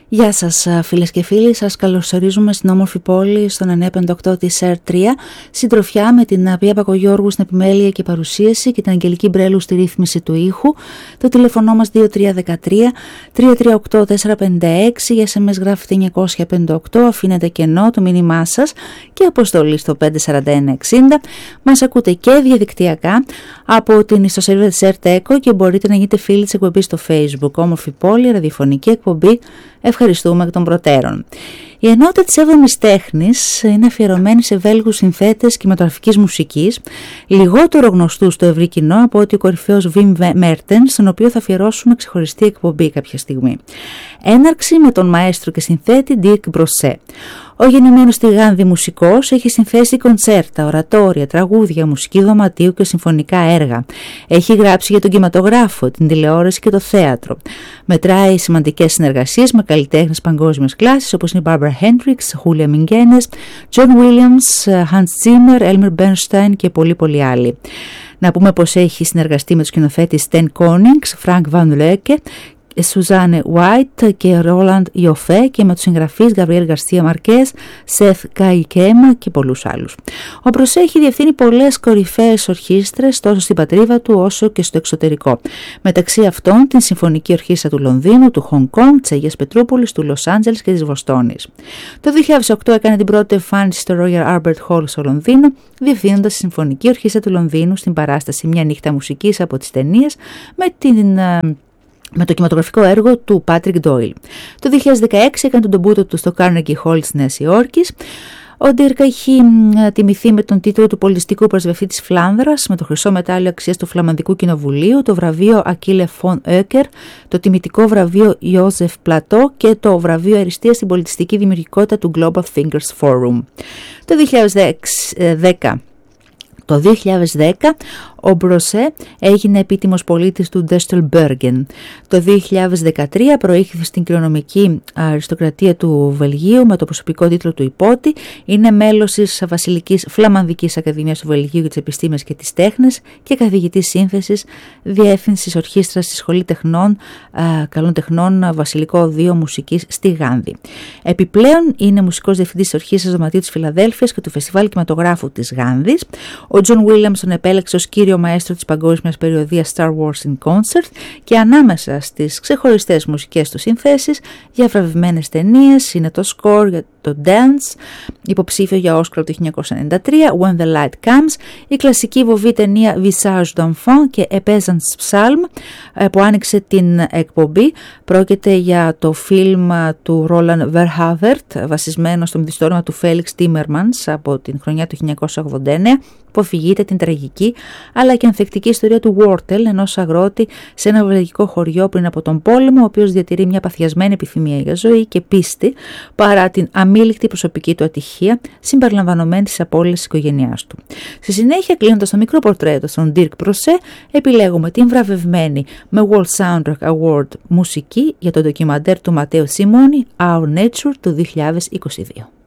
Γεια σας φίλες και φίλοι, σας καλωσορίζουμε στην όμορφη πόλη στον 958 της R3, συντροφιά με την Πία Πακογιώργου στην επιμέλεια και παρουσίαση και την Αγγελική Μπρέλου στη ρύθμιση του ήχου. Το τηλεφωνό μας 2313-338-456, για SMS γράφετε 958, αφήνετε κενό το μήνυμά σας και αποστολή στο 54160. Μας ακούτε και διαδικτυακά από την ιστοσελίδα της RTECO και μπορείτε να γίνετε φίλοι της εκπομπής στο Facebook. Όμορφη πόλη, ραδιοφωνική εκπομπή. Ευχαριστούμε εκ των προτέρων. Η ενότητα της 7ης τέχνης είναι αφιερωμένη σε Βέλγους συνθέτες κινηματογραφικής μουσικής, λιγότερο γνωστούς στο ευρύ κοινό από ότι ο κορυφαίος Wim Mertens, στον οποίο θα αφιερώσουμε ξεχωριστή εκπομπή κάποια στιγμή. Έναρξη με τον μαέστρο και συνθέτη Dirk Brosset. Ο γεννημένος στη Γάνδη μουσικός έχει συνθέσει κοντσέρτα, ορατόρια, τραγούδια, μουσική δωματίου και συμφωνικά έργα. Έχει γράψει για τον κινηματογράφο, την τηλεόραση και το θέατρο. Μετράει σημαντικές συνεργασίες με καλλιτέχνες παγκόσμιας κλάσης όπως είναι η Barbara Hendricks, Julia Minguenes, John Williams, Hans Zimmer, Elmer Bernstein και πολλοί άλλοι. Να πούμε πως έχει συνεργαστεί με τους σκηνοθέτες Sten Konings, Frank Van Leeuwen, Suzanne White και Roland Joffé και με τους συγγραφείς Gabriel Garcia Marquez, Seth Kaikema και πολλούς άλλους. Ο Brosset έχει διευθύνει πολλές κορυφαίες ορχήστρες τόσο στην πατρίδα του όσο και στο εξωτερικό. Μεταξύ αυτών την Συμφωνική Ορχήστρα του Λονδίνου, του Χονγκ Κονγκ, της Αγίας Πετρούπολης, του Λος Άντζελες και της Βοστόνης. Το 2008 έκανε την πρώτη εμφάνιση στο Royal Albert Hall στο Λονδίνο, διευθύνοντας τη Συμφωνική Ορχήστρα του Λονδίνου στην παράσταση «Μια νύχτα μουσικής» από τις ταινίες με το κινηματογραφικό έργο του Patrick Doyle. Το 2016 έκανε τον ντεμπούτο του στο Carnegie Hall της Νέας Υόρκης. Ο Dirk έχει τιμηθεί με τον τίτλο του πολιτιστικού πρεσβευτή της Φλάνδρας, με το χρυσό μετάλλιο αξίας του Φλαμανδικού Κοινοβουλίου, το βραβείο Achille von Oecker, το τιμητικό βραβείο Joseph Plateau και το βραβείο αριστείας στην πολιτιστική δημιουργικότητα του Global Thinkers Forum. Το 2010 ο Brosset έγινε επίτιμος πολίτης του Ντέστελμπέργεν. Το 2013 προήχθη στην κληρονομική αριστοκρατία του Βελγίου με το προσωπικό τίτλο του υπότη. Είναι μέλος της Βασιλικής Φλαμανδικής Ακαδημίας του Βελγίου για τις Επιστήμες και τις Τέχνες και καθηγητής σύνθεσης διεύθυνσης ορχήστρας στη Σχολή Καλών Τεχνών Βασιλικό Οδείο Μουσικής στη Γάνδη. Επιπλέον είναι μουσικός διευθυντής της Ορχήστρας Δωματίου της Φιλαδέλφειας και του Φεστιβάλ Κινηματογράφου της Γάνδης. Ο John Williams τον επέλεξε ως κύριο μαέστρο της παγκόσμιας περιοδίας Star Wars in Concert και ανάμεσα στις ξεχωριστές μουσικές του συνθέσεις για βραβευμένες ταινίες είναι το score για το Dance, υποψήφιο για Oscar το 1993, When the Light Comes, η κλασική βοβή ταινία Visage d'Enfant και A Peasant's Psalm που άνοιξε την εκπομπή. Πρόκειται για το φιλμ του Roland Verhavert βασισμένο στο μυθιστόρημα του Felix Timmermans από την χρονιά του 1989, που αφηγείται την τραγική αλλά και ανθεκτική ιστορία του Wortel, ενός αγρότη σε ένα βελγικό χωριό πριν από τον πόλεμο, ο οποίος διατηρεί μια παθιασμένη επιθυμία για ζωή και πίστη παρά την αμήλικτη προσωπική του ατυχία, συμπεριλαμβανομένη της απώλειας της οικογένειάς του. Στη συνέχεια, κλείνοντας το μικρό πορτρέτο στον Dirk Brosset, επιλέγουμε την βραβευμένη με World Soundtrack Award μουσική για το ντοκιμαντέρ του Ματέο Σιμόνι, Our Nature του 2022.